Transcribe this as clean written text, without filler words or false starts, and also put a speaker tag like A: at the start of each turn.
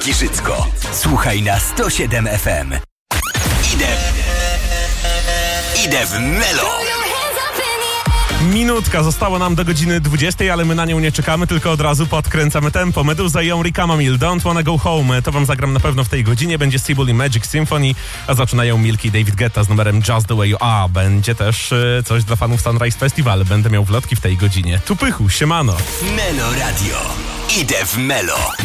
A: Giżycko. Słuchaj na 107 FM. Idę w Melo.
B: Minutka została nam do godziny 20, ale my na nią nie czekamy, tylko od razu podkręcamy tempo. Meduza i Omri Kamamil, Don't Wanna Go Home. To wam zagram na pewno w tej godzinie. Będzie Sibul i Magic Symphony, a zaczynają Milky i David Guetta z numerem Just The Way You Are. Będzie też coś dla fanów Sunrise Festival. Będę miał wlotki w tej godzinie. Tu Pychu, siemano.
A: Melo Radio. Idę w Melo.